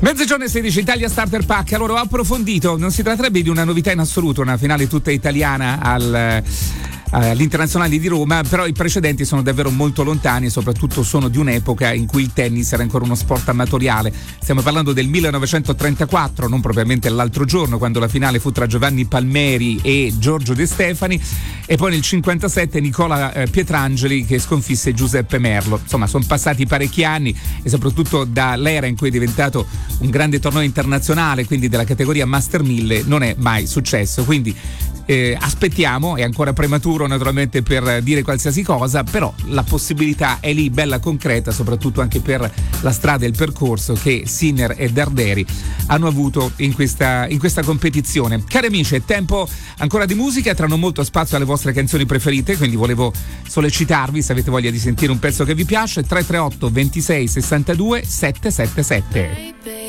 Mezzogiorno e 16, Italia Starter Pack. Allora, ho approfondito, non si tratterebbe di una novità in assoluto, una finale tutta italiana all'Internazionale di Roma, però i precedenti sono davvero molto lontani e soprattutto sono di un'epoca in cui il tennis era ancora uno sport amatoriale. Stiamo parlando del 1934, non propriamente l'altro giorno, quando la finale fu tra Giovanni Palmeri e Giorgio De Stefani, e poi nel 57 Nicola Pietrangeli che sconfisse Giuseppe Merlo. Insomma, sono passati parecchi anni e soprattutto dall'era in cui è diventato un grande torneo internazionale, quindi della categoria Master 1000, non è mai successo. Quindi aspettiamo, è ancora prematuro naturalmente per dire qualsiasi cosa, però la possibilità è lì, bella concreta, soprattutto anche per la strada e il percorso che Sinner e Darderi hanno avuto in questa competizione. Cari amici, è tempo ancora di musica, tra non molto spazio alle vostre canzoni preferite, quindi volevo sollecitarvi, se avete voglia di sentire un pezzo che vi piace, 338 26 62 777.